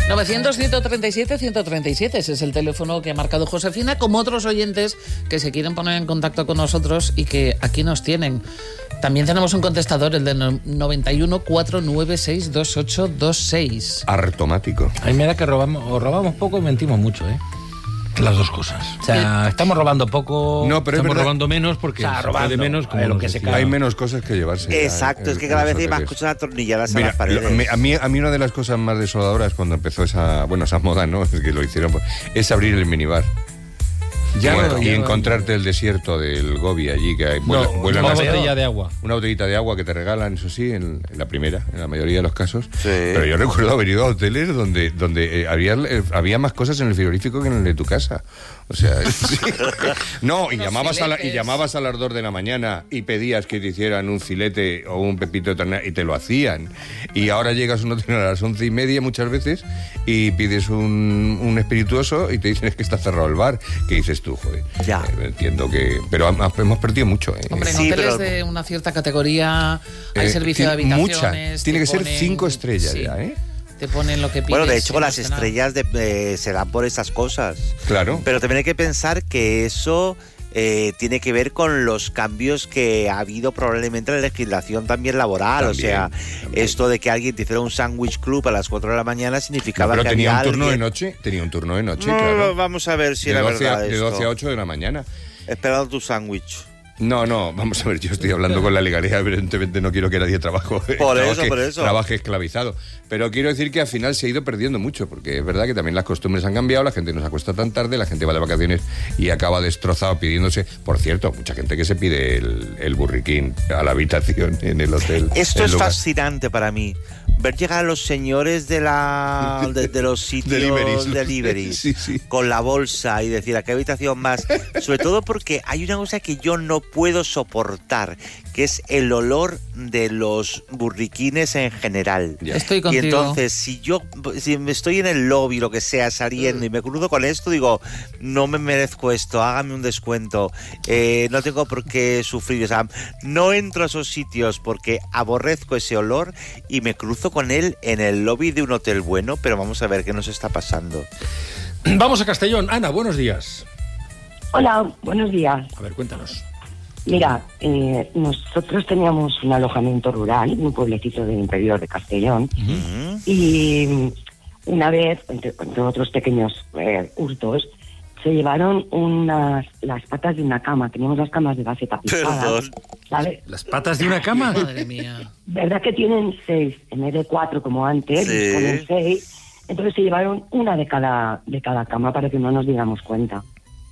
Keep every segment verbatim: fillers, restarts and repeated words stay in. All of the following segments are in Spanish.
novecientos, ciento treinta y siete, ciento treinta y siete, ese es el teléfono que ha marcado Josefina, como otros oyentes que se quieren poner en contacto con nosotros y que aquí nos tienen. También tenemos un contestador, el de noventa y uno, cuatrocientos noventa y seis, veintiocho veintiséis. Automático. A mí me da que robamos, o robamos poco y mentimos mucho, ¿eh? Las dos cosas. O sea, estamos robando poco, no, pero estamos es robando menos porque o sea, robando, de menos como lo que se cae. Hay menos cosas que llevarse. Exacto, ya, es que cada vez hay más cosas atornilladas a las paredes. Lo, a, mí, a mí una de las cosas más desoladoras cuando empezó esa, bueno, esa moda, ¿no? Es que lo hicieron, es abrir el minibar. Ya bueno, no, y ya encontrarte no. el desierto del Gobi allí, que hay vuela, no, vuelan una las, botella de agua. Una botellita de agua que te regalan, eso sí, en, en la primera, en la mayoría de los casos. Sí. Pero yo recuerdo haber ido a hoteles donde, donde eh, había, eh, había más cosas en el frigorífico que en el de tu casa. O sea, sí. No, y llamabas, a la, y llamabas a las dos de la mañana y pedías que te hicieran un filete o un pepito de ternera y te lo hacían. Y ahora llegas a un hotel a las once y media muchas veces y pides un, un espirituoso y te dicen es que está cerrado el bar. ¿Qué dices tú, joder? Ya. Eh, entiendo que... Pero hemos perdido mucho, ¿eh? Hombre, en sí, hoteles pero... de una cierta categoría hay eh, servicio de habitaciones. Muchas. Tiene que ponen, ser cinco estrellas sí, ya, ¿eh? Te ponen lo que pides. Bueno, de hecho, con las estrellas de, eh, se dan por esas cosas. Claro. Pero también hay que pensar que eso eh, tiene que ver con los cambios que ha habido probablemente en la legislación también laboral. También, o sea, también. esto de que alguien te hiciera un sándwich club a las cuatro de la mañana significaba no, pero que tenía había un turno alguien... de noche. Tenía un turno de noche, no, claro. Vamos a ver si de era doce verdad a, De esto. doce a ocho de la mañana. Esperando tu sándwich. No, no, vamos a ver, yo estoy hablando con la legalidad, evidentemente no quiero que nadie trabaje, por trabaje, eso, por eso. trabaje esclavizado. Pero quiero decir que al final se ha ido perdiendo mucho, porque es verdad que también las costumbres han cambiado, la gente no se acuesta tan tarde, la gente va de vacaciones y acaba destrozado pidiéndose. Por cierto, mucha gente que se pide el, el burriquín a la habitación en el hotel. Esto es lugar. fascinante para mí. Ver llegar a los señores de la de, de los sitios Deliveries. deliveries Sí, sí. con la bolsa y decir a qué habitación más. Sobre todo porque hay una cosa que yo no puedo soportar, que es el olor de los burriquines en general. Ya. Estoy contigo. Y entonces, si yo si estoy en el lobby, lo que sea, saliendo y me cruzo con esto, digo, no me merezco esto, hágame un descuento, eh, no tengo por qué sufrir. O sea, no entro a esos sitios porque aborrezco ese olor y me cruzo con él en el lobby de un hotel bueno, pero vamos a ver qué nos está pasando. Vamos a Castellón. Ana, buenos días. Hola, buenos días. A ver, cuéntanos. Mira, eh, nosotros teníamos un alojamiento rural en un pueblecito del interior de Castellón. Uh-huh. Y una vez, entre, entre otros pequeños eh, hurtos, se llevaron unas las patas de una cama. Teníamos las camas de base tapizadas. Perdón. ¿Sabes? ¿Las patas de una cama? Madre mía. ¿Verdad que tienen seis en vez de cuatro como antes? Sí. Ponen seis. Entonces se llevaron una de cada de cada cama para que no nos diéramos cuenta.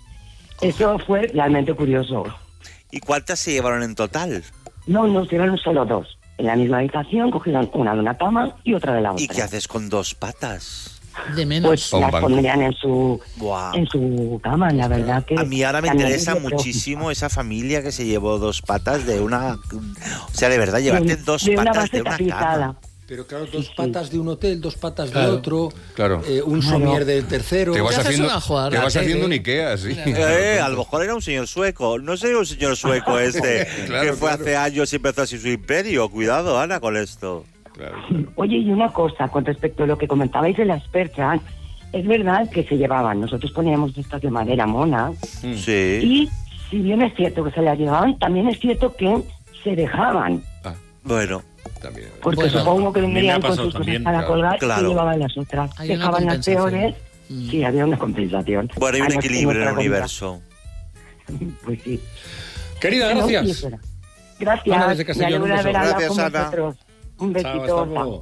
Eso fue realmente curioso. ¿Y cuántas se llevaron en total? No, nos llevaron solo dos. En la misma habitación cogieron una de una cama y otra de la otra. ¿Y qué haces con dos patas? De menos. Pues Un las banco. pondrían en su Buah. en su cama, la verdad que... A mí ahora me también interesa es de muchísimo esa familia que se llevó dos patas de una... O sea, de verdad, llevarte de- dos de una patas base de una tapizada. cama. Pero claro, dos Sí, sí. patas de un hotel, dos patas Claro, de otro, claro. eh, un Claro. somier del tercero. Te vas haces haciendo, una jugada, te vas tele. haciendo un Ikea, sí. Eh, a lo mejor era un señor sueco. No sé, un señor sueco este Claro, que fue claro. hace años y empezó así su imperio. Cuidado, Ana, con esto. Claro, claro. Oye, y una cosa, con respecto a lo que comentabais de las perchas, es verdad que se llevaban, nosotros poníamos estas de madera mona, Sí. y si bien es cierto que se las llevaban, también es cierto que se dejaban, Ah, bueno. también. porque Bueno, supongo que a mí me vendrían ha con pasado sus cosas también, para claro. colgar Claro. y llevaban las otras. Hay una Dejaban las compensación. peores, Mm. sí, había una compensación. Bueno, hay A un los que equilibrio en el nuestra universo. comida. Pues sí. Querida, Bueno, y gracias. eso era. Gracias. Ana, desde Me Castellón, alegro un de beso. haber hablado Gracias, con Ana. vosotros. Un Chao, besito. hasta luego.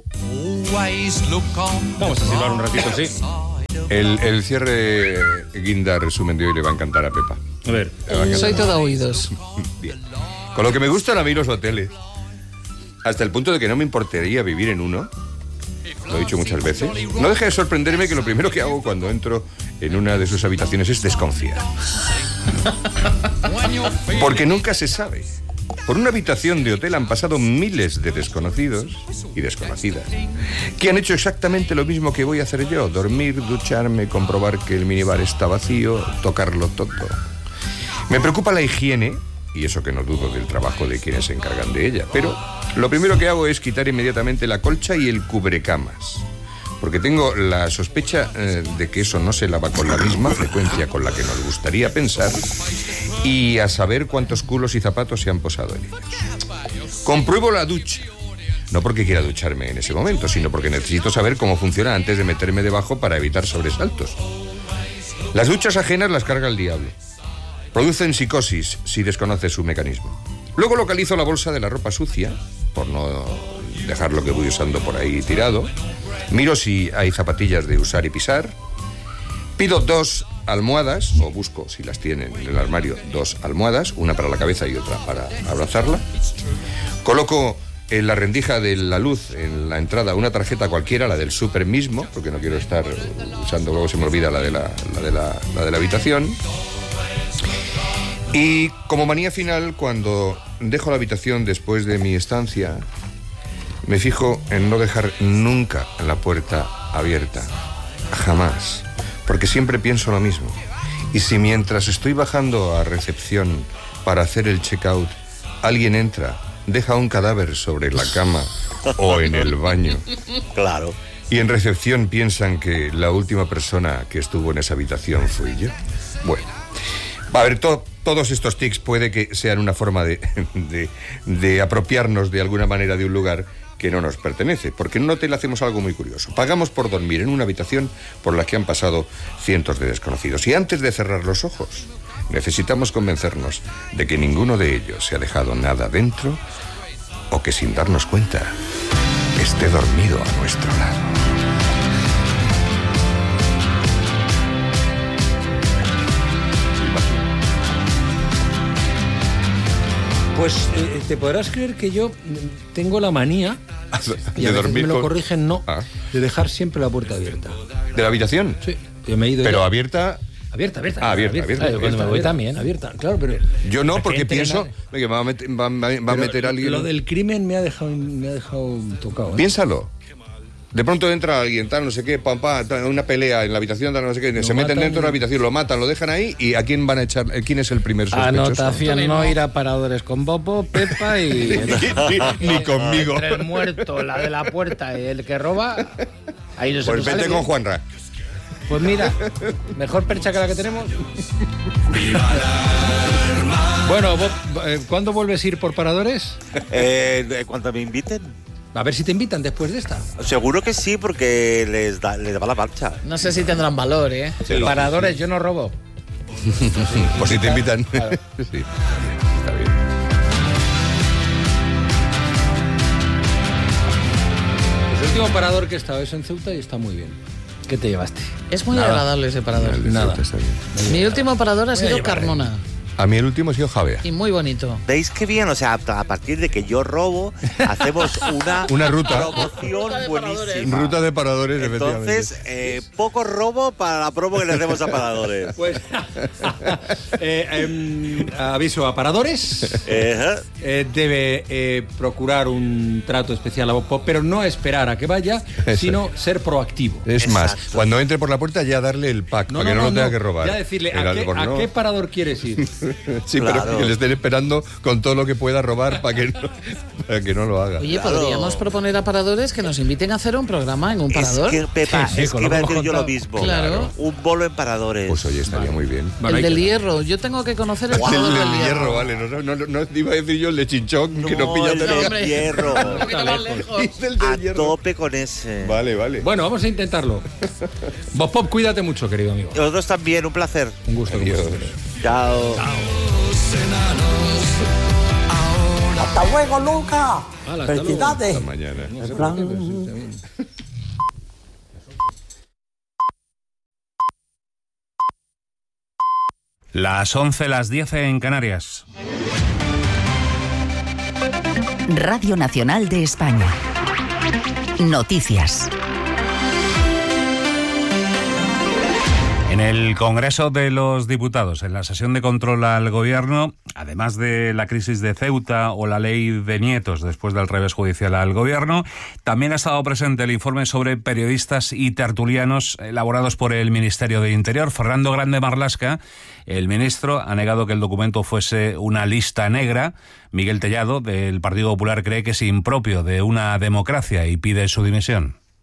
Always look on Vamos a silbar un ratito, sí. El, el cierre guinda resumen de hoy le va a encantar a Pepa. A ver. Le va a encantar. Soy todo oídos. Bien. Con lo que me gustan a mí los hoteles, hasta el punto de que no me importaría vivir en uno, lo he dicho muchas veces, no deja de sorprenderme que lo primero que hago cuando entro en una de sus habitaciones es desconfiar. Porque nunca se sabe. Por una habitación de hotel han pasado miles de desconocidos y desconocidas que han hecho exactamente lo mismo que voy a hacer yo: dormir, ducharme, comprobar que el minibar está vacío, tocarlo todo. Me preocupa la higiene, y eso que no dudo del trabajo de quienes se encargan de ella, pero lo primero que hago es quitar inmediatamente la colcha y el cubrecamas. porque tengo la sospecha eh, de que eso no se lava con la misma frecuencia con la que nos gustaría pensar, y a saber cuántos culos y zapatos se han posado en ellos. Compruebo la ducha. No porque quiera ducharme en ese momento, sino porque necesito saber cómo funciona antes de meterme debajo para evitar sobresaltos. Las duchas ajenas las carga el diablo. Producen psicosis si desconoces su mecanismo. Luego localizo la bolsa de la ropa sucia, por no dejar lo que voy usando por ahí tirado. Miro si hay zapatillas de usar y pisar. Pido dos almohadas, o busco, si las tienen en el armario, dos almohadas, una para la cabeza y otra para abrazarla. Coloco en la rendija de la luz, en la entrada, una tarjeta cualquiera, la del súper mismo, porque no quiero estar usando, luego se me olvida la de la, la, de la, la de la habitación. Y como manía final, cuando dejo la habitación después de mi estancia, me fijo en no dejar nunca la puerta abierta. Jamás. Porque siempre pienso lo mismo. Y si mientras estoy bajando a recepción para hacer el check-out, alguien entra, deja un cadáver sobre la cama o en el baño. Claro. Y en recepción piensan que la última persona que estuvo en esa habitación fui yo. Bueno, a ver, to- todos estos tics puede que sean una forma de, de, de apropiarnos de alguna manera de un lugar que no nos pertenece, porque en un hotel hacemos algo muy curioso. Pagamos por dormir en una habitación por la que han pasado cientos de desconocidos, y antes de cerrar los ojos necesitamos convencernos de que ninguno de ellos se ha dejado nada dentro, o que sin darnos cuenta esté dormido a nuestro lado. Pues eh, te podrás creer que yo tengo la manía, y ¿De a veces dormir me lo con- corrigen, no, Ah. de dejar siempre la puerta abierta. ¿De la habitación? Sí, yo me he ido Pero ya. abierta... Abierta, abierta. Ah, abierta, abierta, Claro, cuando abierta, me voy abierta. también, abierta. Claro, pero... Yo no, para que porque entre pienso nadie. que va a meter, va, va- va a Pero meter a alguien... Lo del crimen me ha dejado, me ha dejado tocado. ¿eh? Piénsalo. De pronto entra alguien, tal, no sé qué, pam, pam, tal, una pelea en la habitación, tal, no sé qué, Lo se meten matan dentro de la y- habitación, lo matan, lo dejan ahí, y ¿a quién van a echar? ¿Quién es el primer sospechoso? Anotación, no ir a paradores con Bobo, Pepa y... ni, ni conmigo. Entre el muerto, la de la puerta y el que roba... Ahí no se Pues nos sale vete con bien. Juanra. Pues mira, mejor percha que la que tenemos. Bueno, Bob, eh, ¿cuándo vuelves a ir por paradores? Eh, cuando me inviten. A ver si te invitan después de esta. Seguro que sí, porque les da, les da la marcha. No sé si tendrán valor, ¿eh? Paradores, yo no robo. Pues si te invitan. Claro. Sí, está bien. El último parador que he estado es en Ceuta y está muy bien. ¿Qué te llevaste? Es muy Nada. agradable ese parador. El de Nada. Ceuta está bien. Mi último parador ha Voy a sido llevar, Carmona. A mí el último ha sido Javea. Y muy bonito. ¿Veis qué bien? O sea, a partir de que yo robo, hacemos una, Una ruta. promoción Ruta de paradores. buenísima. Ruta de paradores, Entonces, eh, poco robo para la promo que le hacemos a paradores. Pues, eh, em, aviso a paradores. Eh, Eh, debe eh, procurar un trato especial a Bob Pop, pero no esperar a que vaya, Eso. sino ser proactivo. Es más, Exacto. cuando entre por la puerta ya darle el pack, para que no, lo tenga que robar. Ya decirle, El ¿a qué, albornoz. ¿a qué parador quieres ir? Sí, Claro. pero que le estén esperando con todo lo que pueda robar para que no, para que no lo haga. Oye, Claro. podríamos proponer a paradores que nos inviten a hacer un programa en un es parador. que, Pepa, Sí, sí, es con que lo iba a que decir hemos yo lo contado. mismo. Claro. Un bolo en paradores. Pues oye, estaría muy bien. Bueno, el hay del que- hierro. Yo tengo que conocer el El parador del del hierro, vale. No, no, no, no iba a decir yo el de chinchón, que no pilla el del No, hombre. hierro. Un poquito más lejos. El A del hierro. tope con ese. Vale, vale. Bueno, vamos a intentarlo. Bob Pop, cuídate mucho, querido amigo. Y vosotros también, un placer. Un gusto. como Adiós. siempre. Chao. Hasta luego, Luca. Hala, hasta luego. Felicidades. Hasta mañana. En plan, Las once, las diez en Canarias. Radio Nacional de España. Noticias. En el Congreso de los Diputados, en la sesión de control al Gobierno, además de la crisis de Ceuta o la ley de nietos después del revés judicial al Gobierno, también ha estado presente el informe sobre periodistas y tertulianos elaborados por el Ministerio de Interior. Fernando Grande Marlaska, el ministro, ha negado que el documento fuese una lista negra. Miguel Tellado, del Partido Popular, cree que es impropio de una democracia y pide su dimisión.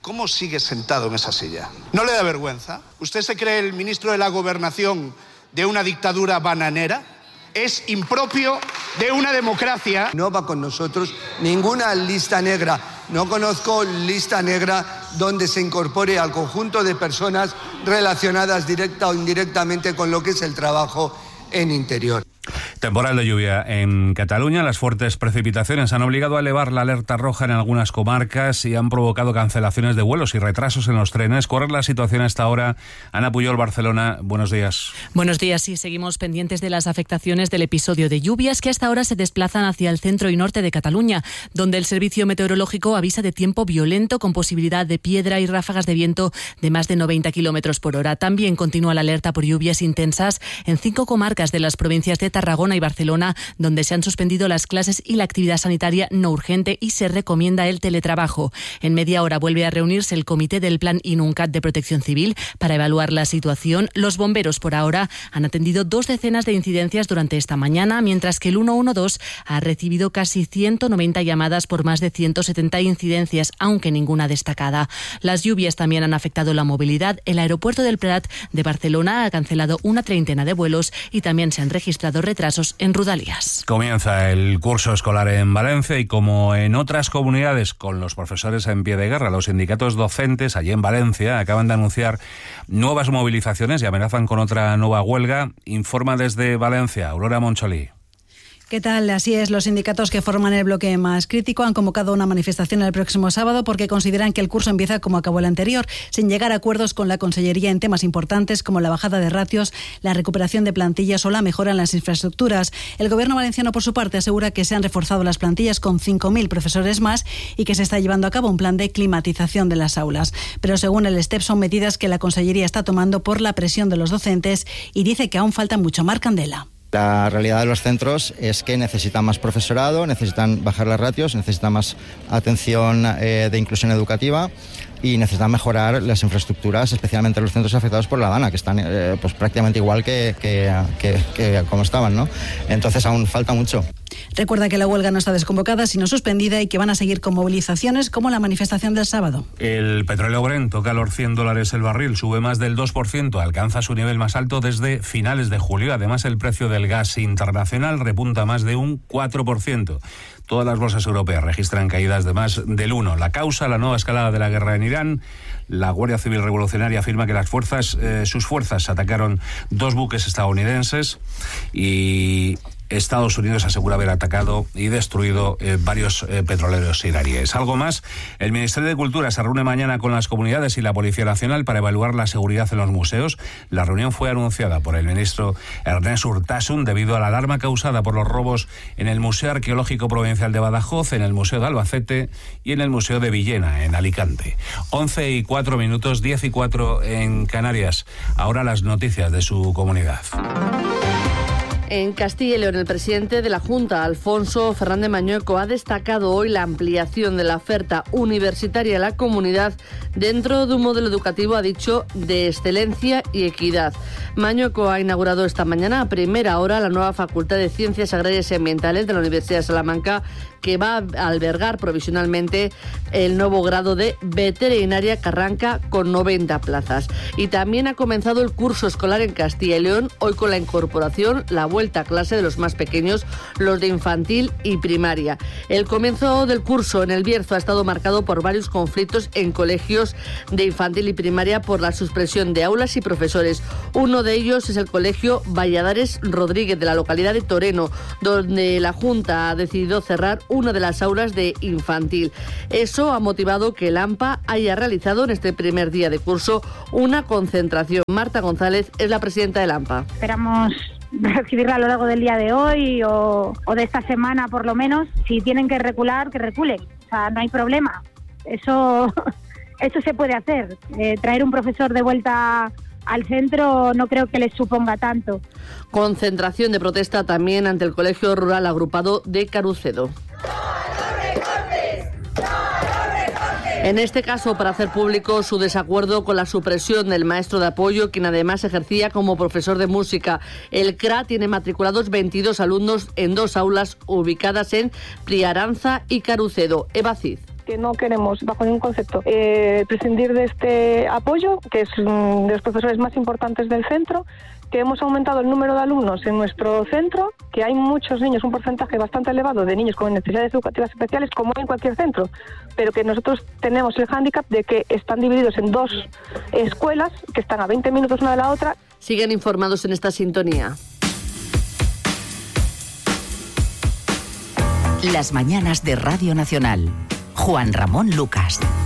¿Cómo sigue sentado en esa silla? ¿No le da vergüenza? ¿Usted se cree el ministro de la Gobernación de una dictadura bananera? Es impropio de una democracia. No va con nosotros ninguna lista negra. No conozco lista negra donde se incorpore al conjunto de personas relacionadas directa o indirectamente con lo que es el trabajo en interior. Temporal de lluvia en Cataluña. Las fuertes precipitaciones han obligado a elevar la alerta roja en algunas comarcas y han provocado cancelaciones de vuelos y retrasos en los trenes. ¿Cuál es la situación hasta ahora? Ana Puyol, Barcelona, buenos días. Buenos días, sí, seguimos pendientes de las afectaciones del episodio de lluvias que hasta ahora se desplazan hacia el centro y norte de Cataluña, donde el Servicio Meteorológico avisa de tiempo violento con posibilidad de piedra y ráfagas de viento de más de noventa kilómetros por hora. También continúa la alerta por lluvias intensas en cinco comarcas de las provincias de Tarragona y Barcelona, donde se han suspendido las clases y la actividad sanitaria no urgente y se recomienda el teletrabajo. En media hora vuelve a reunirse el comité del Plan INUNCAT de Protección Civil para evaluar la situación. Los bomberos por ahora han atendido dos decenas de incidencias durante esta mañana, mientras que el ciento doce ha recibido casi ciento noventa llamadas por más de ciento setenta incidencias, aunque ninguna destacada. Las lluvias también han afectado la movilidad. El aeropuerto del Prat de Barcelona ha cancelado una treintena de vuelos y también se han registrado retrasos en Rodalies. Comienza el curso escolar en Valencia y, como en otras comunidades con los profesores en pie de guerra, los sindicatos docentes allí en Valencia acaban de anunciar nuevas movilizaciones y amenazan con otra nueva huelga. Informa desde Valencia Aurora Moncholí. ¿Qué tal? Así es, los sindicatos que forman el bloque más crítico han convocado una manifestación el próximo sábado porque consideran que el curso empieza como acabó el anterior, sin llegar a acuerdos con la Consellería en temas importantes como la bajada de ratios, la recuperación de plantillas o la mejora en las infraestructuras. El Gobierno valenciano, por su parte, asegura que se han reforzado las plantillas con cinco mil profesores más y que se está llevando a cabo un plan de climatización de las aulas. Pero según el STEP son medidas que la Consellería está tomando por la presión de los docentes y dice que aún falta mucho. Mar Candela. La realidad de los centros es que necesitan más profesorado, necesitan bajar las ratios, necesitan más atención eh, de inclusión educativa y necesitan mejorar las infraestructuras, especialmente los centros afectados por la DANA, que están eh, pues prácticamente igual que, que, que, que como estaban, ¿no? Entonces aún falta mucho. Recuerda que la huelga no está desconvocada, sino suspendida y que van a seguir con movilizaciones como la manifestación del sábado. El petróleo Brent toca los cien dólares el barril, sube más del dos por ciento, alcanza su nivel más alto desde finales de julio. Además, el precio del gas internacional repunta más de un cuatro por ciento. Todas las bolsas europeas registran caídas de más del uno por ciento. La causa, la nueva escalada de la guerra en Irán. La Guardia Civil Revolucionaria afirma que las fuerzas, eh, sus fuerzas atacaron dos buques estadounidenses y Estados Unidos asegura haber atacado y destruido eh, varios eh, petroleros iraníes. Algo más, el Ministerio de Cultura se reúne mañana con las comunidades y la Policía Nacional para evaluar la seguridad en los museos. La reunión fue anunciada por el ministro Ernest Urtasun debido a la alarma causada por los robos en el Museo Arqueológico Provincial de Badajoz, en el Museo de Albacete y en el Museo de Villena, en Alicante. once y cuatro minutos, diez y cuatro en Canarias. Ahora las noticias de su comunidad. En Castilla y León, el presidente de la Junta, Alfonso Fernández Mañueco, ha destacado hoy la ampliación de la oferta universitaria a la comunidad dentro de un modelo educativo, ha dicho, de excelencia y equidad. Mañueco ha inaugurado esta mañana a primera hora la nueva Facultad de Ciencias Agrarias y Ambientales de la Universidad de Salamanca, que va a albergar provisionalmente el nuevo grado de veterinaria que arranca con noventa plazas. Y también ha comenzado el curso escolar en Castilla y León, hoy con la incorporación, la vuelta a clase de los más pequeños, los de infantil y primaria. El comienzo del curso en el Bierzo ha estado marcado por varios conflictos en colegios de infantil y primaria por la suspensión de aulas y profesores. Uno de ellos es el colegio Valladares Rodríguez de la localidad de Toreno, donde la Junta ha decidido cerrar una de las aulas de infantil. Eso ha motivado que el AMPA haya realizado en este primer día de curso una concentración. Marta González es la presidenta del AMPA. Esperamos recibirla a lo largo del día de hoy o, o de esta semana por lo menos. Si tienen que recular, que reculen. O sea, no hay problema. Eso, eso se puede hacer. Eh, traer un profesor de vuelta al centro no creo que les suponga tanto. Concentración de protesta también ante el Colegio Rural Agrupado de Carucedo. En este caso, para hacer público su desacuerdo con la supresión del maestro de apoyo, quien además ejercía como profesor de música. El C R A tiene matriculados veintidós alumnos en dos aulas ubicadas en Priaranza y Carucedo. Eva Cid. que no queremos, bajo ningún concepto, eh, prescindir de este apoyo, que es um, de los profesores más importantes del centro, que hemos aumentado el número de alumnos en nuestro centro, que hay muchos niños, un porcentaje bastante elevado de niños con necesidades educativas especiales, como en cualquier centro, pero que nosotros tenemos el hándicap de que están divididos en dos escuelas, que están a veinte minutos una de la otra. Siguen informados en esta sintonía. Las mañanas de Radio Nacional. Juan Ramón Lucas.